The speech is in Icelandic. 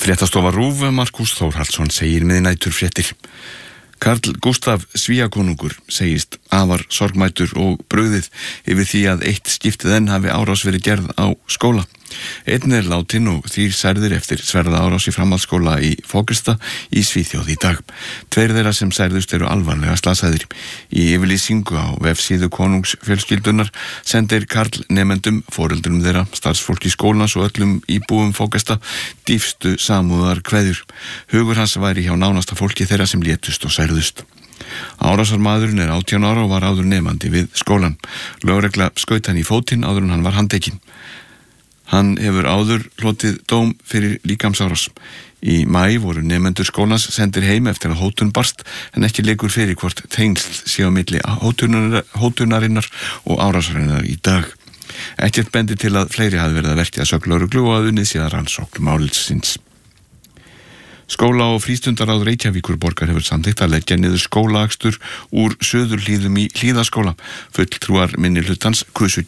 Fréttastofa RÚV, Markús Þórhallsson segir miðnæturfréttir. Karl Gústaf Svíakonungur segist afar sorgmætur og brugðið yfir því að eitt skiptið enn hafi árás verið gerð á skóla. Einn látin og 3 særðir eftir sverða árás í framhaldsskóla í Fógelsta í Svíþjóð í dag. 2 þeirra sem særðust eru alvarlega slasaðir. Í yfirlýsingu á vefsíðu konungsfjölskyldunar sendir Karl nemendum, foreldrum þeirra, starfsfólki skólans og öllum íbúum Fógelsta dýpstu samúðar kveðjur. Hugur hans væri hjá nánasta fólki þeirra sem létust og særðust. Árásarmaðurinn er 18 ára og var áður nemandi við skólan. Lögregla skaut hann í fótinn áður en hann var handtekinn. Hann hefur áður hlotið dóm fyrir líkamsárás. Í maí voru nemendur skólans sendir heim eftir að hótun barst en ekki leikur fyrir hvort tengsl sé á milli hótunarinnar og árásarinnar í dag. Ekkert bendi til að fleiri hafi verið að verkja sögn lögreglu og að unnið sé að rannsókn málsins. Skóla- og frístundaráð Reykjavíkurborgar hefur samþykkt að leggja niður skólaakstur úr Suðurhlíðum í Hlíðaskóla. Fulltrúar minnihlutans kusu